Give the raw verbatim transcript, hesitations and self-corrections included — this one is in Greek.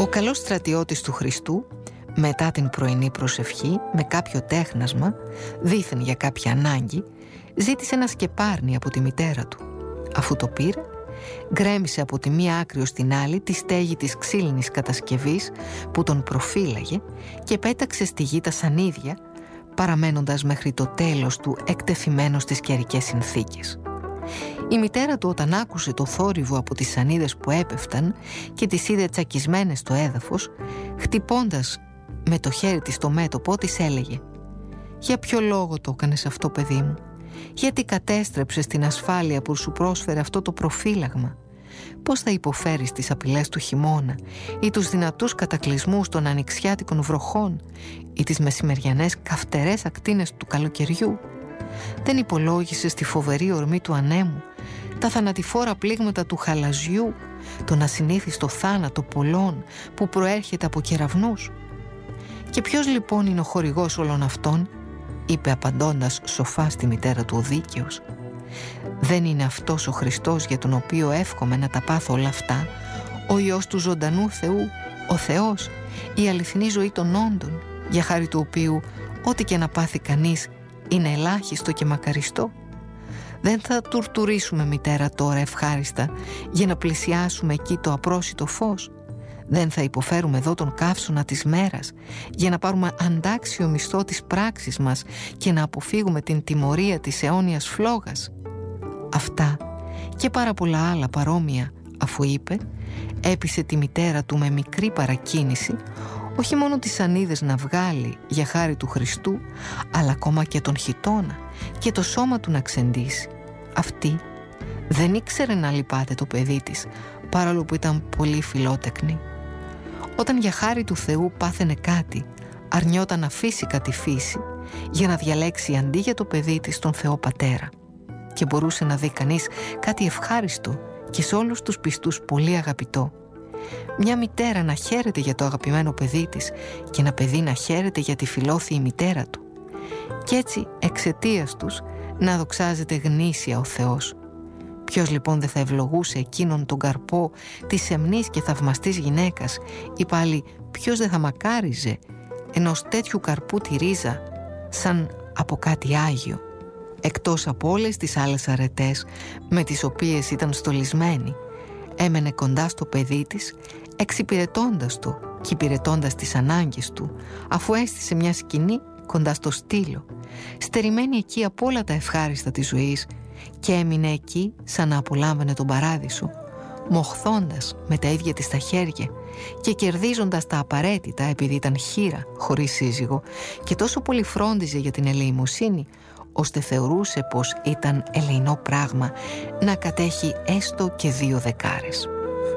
καλός στρατιώτης του Χριστού, μετά την πρωινή προσευχή, με κάποιο τέχνασμα, δήθεν για κάποια ανάγκη, ζήτησε ένα σκεπάρνι από τη μητέρα του. Αφού το πήρε, γκρέμισε από τη μία άκρη ως την άλλη τη στέγη της ξύλινης κατασκευής που τον προφύλαγε και πέταξε στη γη τα σανίδια, παραμένοντας μέχρι το τέλος του εκτεθειμένος στις καιρικές συνθήκες. Η μητέρα του, όταν άκουσε το θόρυβο από τις σανίδες που έπεφταν και τις είδε τσακισμένες στο έδαφος, χτυπώντας με το χέρι της το μέτωπο, της έλεγε: «Για ποιο λόγο το έκανες αυτό, παιδί μου? Γιατί κατέστρεψες την ασφάλεια που σου πρόσφερε αυτό το προφύλαγμα? Πώς θα υποφέρεις τις απειλές του χειμώνα ή τους δυνατούς κατακλυσμούς των ανοιξιάτικων βροχών ή τις μεσημεριανές καυτερές ακτίνες του καλοκαιριού? Δεν υπολόγισες τη φοβερή ορμή του ανέμου, τα θανατηφόρα πλήγματα του χαλαζιού, τον ασυνήθιστο θάνατο πολλών που προέρχεται από κεραυνούς? Και ποιος λοιπόν είναι ο χορηγός όλων αυτών?» είπε απαντώντας σοφά στη μητέρα του ο δίκαιος. «Δεν είναι αυτός ο Χριστός για τον οποίο εύχομαι να τα πάθω όλα αυτά, ο Υιός του ζωντανού Θεού, ο Θεός, η αληθινή ζωή των όντων, για χάρη του οποίου ό,τι και να πάθει κανείς είναι ελάχιστο και μακαριστό? Δεν θα τουρτουρίσουμε, μητέρα, τώρα ευχάριστα για να πλησιάσουμε εκεί το απρόσιτο φως? Δεν θα υποφέρουμε εδώ τον καύσωνα της μέρας για να πάρουμε αντάξιο μισθό της πράξης μας και να αποφύγουμε την τιμωρία της αιώνιας φλόγας?» Αυτά και πάρα πολλά άλλα παρόμοια, αφού είπε, έπεισε τη μητέρα του με μικρή παρακίνηση όχι μόνο τις σανίδες να βγάλει για χάρη του Χριστού, αλλά ακόμα και τον χιτώνα και το σώμα του να ξεντήσει. Αυτή δεν ήξερε να λυπάται το παιδί της, παρόλο που ήταν πολύ φιλότεκνη. Όταν για χάρη του Θεού πάθαινε κάτι, αρνιόταν να φύσικα τη φύση για να διαλέξει αντί για το παιδί της τον Θεό Πατέρα. Και μπορούσε να δει κανείς κάτι ευχάριστο και σε όλους τους πιστούς πολύ αγαπητό. Μια μητέρα να χαίρεται για το αγαπημένο παιδί της και ένα παιδί να χαίρεται για τη φιλόθιη μητέρα του. Κι έτσι εξαιτίας τους να δοξάζεται γνήσια ο Θεός. Ποιος λοιπόν δεν θα ευλογούσε εκείνον τον καρπό της σεμνής και θαυμαστής γυναίκας, ή πάλι ποιος δεν θα μακάριζε ενός τέτοιου καρπού τη ρίζα σαν από κάτι άγιο, εκτός από όλες τις άλλες αρετές με τις οποίες ήταν στολισμένη? Έμενε κοντά στο παιδί της, εξυπηρετώντας το και υπηρετώντας τις ανάγκες του, αφού έστησε μια σκηνή κοντά στο στήλο, στερημένη εκεί από όλα τα ευχάριστα της ζωής, και έμεινε εκεί σαν να απολάμβανε τον παράδεισο, μοχθώντας με τα ίδια της τα χέρια και κερδίζοντας τα απαραίτητα, επειδή ήταν χήρα χωρίς σύζυγο και τόσο πολύ φρόντιζε για την ελεημοσύνη, ώστε θεωρούσε πως ήταν ελεεινό πράγμα να κατέχει έστω και δύο δεκάρες.